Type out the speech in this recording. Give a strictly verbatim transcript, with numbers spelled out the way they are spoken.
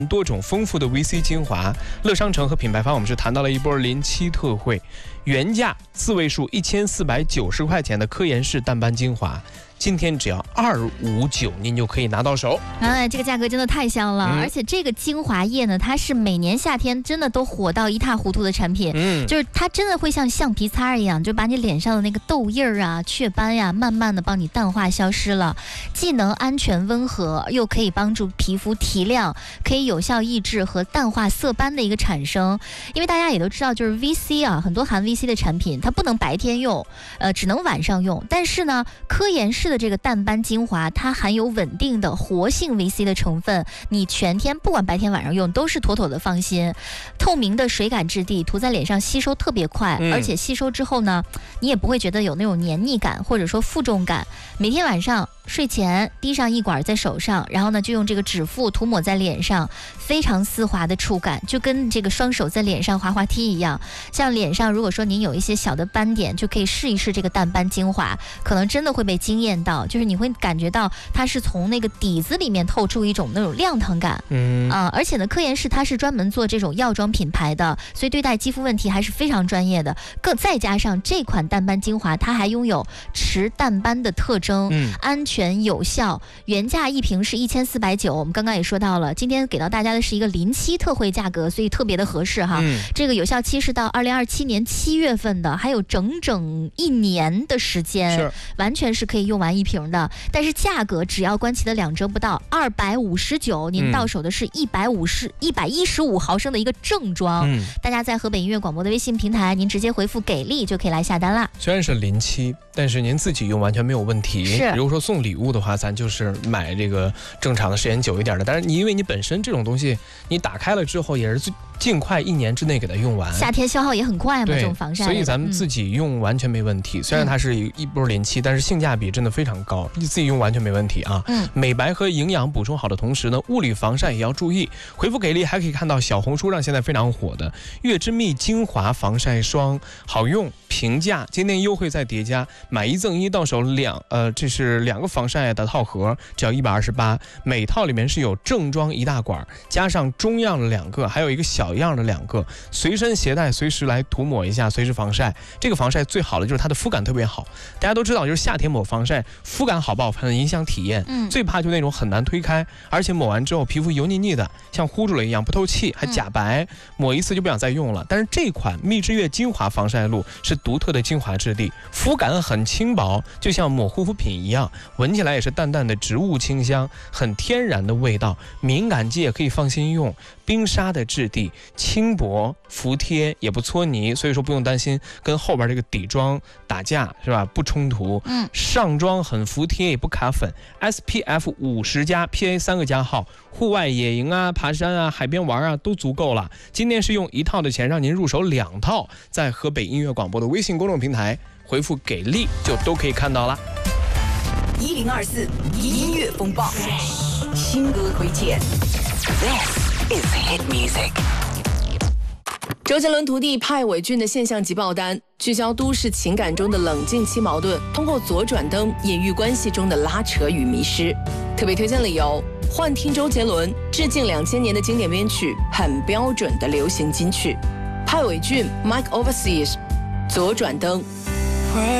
多种丰富的 V C 精华。乐商城和品牌方我们是谈到了一波临期特惠，原价四位数一千四百九十块钱的科颜氏淡斑精华，今天只要二五九，您就可以拿到手。 哎，这个价格真的太香了，嗯、而且这个精华液呢，它是每年夏天真的都火到一塌糊涂的产品，嗯，就是它真的会像橡皮擦一样，就把你脸上的那个痘印儿啊、雀斑呀、啊，慢慢的帮你淡化消失了，既能安全温和，又可以帮助皮肤提亮，可以有效抑制和淡化色斑的一个产生。因为大家也都知道，就是 V C 啊，很多含 V C 的产品，它不能白天用，呃，只能晚上用。但是呢，科颜氏的这个淡斑精华，它含有稳定的活性 V C 的成分，你全天不管白天晚上用都是妥妥的放心。透明的水感质地，涂在脸上吸收特别快，嗯、而且吸收之后呢，你也不会觉得有那种黏腻感或者说负重感。每天晚上睡前滴上一管在手上，然后呢就用这个指腹涂抹在脸上，非常丝滑的触感，就跟这个双手在脸上滑滑梯一样。像脸上如果说您有一些小的斑点，就可以试一试这个淡斑精华，可能真的会被惊艳到，就是你会感觉到它是从那个底子里面透出一种那种亮堂感。嗯啊、呃，而且呢，科颜氏它是专门做这种药妆品牌的，所以对待肌肤问题还是非常专业的。更再加上这款淡斑精华，它还拥有持淡斑的特征，嗯，安全有效。原价一瓶是一千四百九，我们刚刚也说到了，今天给到大家的是一个临期特惠价格，所以特别的合适哈。嗯、这个有效期是到二零二七年七月份的，还有整整一年的时间，完全是可以用完一瓶的。但是价格只要官旗的两折不到，二百五十九，您到手的是一百五十、一百一十五毫升的一个正装。嗯、大家在河北音乐广播的微信平台，您直接回复给力就可以来下单啦。 虽然是临期，但是您自己用完全没有问题。 是， 如果说送礼物的话，咱就是买这个正常的时间久一点的。但是你因为你本身这种东西，你打开了之后也是尽快一年之内给它用完。 夏天消耗也很快嘛，这种防晒。 所以咱们自己用完全没问题。嗯、虽然它是一波临期，但是性价比真的非常高，你自己用完全没问题啊。嗯，美白和营养补充好的同时呢，物理防晒也要注意。回复给力还可以看到小红书上现在非常火的月之蜜精华防晒霜，好用平价，今天优惠再叠加，买一赠一，到手两呃，这是两个防晒的套盒，只要一百二十八。每套里面是有正装一大管，加上中样的两个，还有一个小样的两个，随身携带，随时来涂抹一下，随时防晒。这个防晒最好的就是它的肤感特别好，大家都知道，就是夏天抹防晒，肤感好不好很影响体验。嗯，最怕就那种很难推开，而且抹完之后皮肤油腻腻的，像糊住了一样，不透气，还假白，抹一次就不想再用了。但是这款蜜之月精华防晒露是独特的精华质地，肤感很轻薄，就像抹护肤品一样，闻起来也是淡淡的植物清香，很天然的味道，敏感肌也可以放心用。冰沙的质地轻薄服帖，也不搓泥，所以说不用担心跟后边这个底妆打架是吧？不冲突。嗯，上妆很服帖，也不卡粉。S P F 五十加 P A 三个加号，户外野营啊、爬山啊、海边玩啊都足够了。今天是用一套的钱让您入手两套，在河北音乐广播的微信公众平台回复给力就都可以看到了。 一零二四音乐风暴，新歌推荐。This is hit music。 周杰伦徒弟派伟俊的现象级爆单，聚焦都市情感中的冷静期矛盾，通过左转灯隐喻关系中的拉扯与迷失。特别推荐理由：幻听周杰伦，致敬两千年的经典编曲，很标准的流行金曲。派伟俊 Mike Overseas， 左转灯。